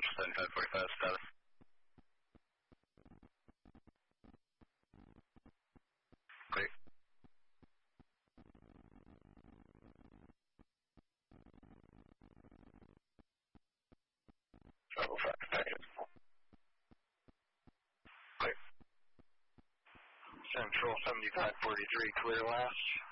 Central 7545 status. Great. Travel traffic package. Great. Central 7543, clear last.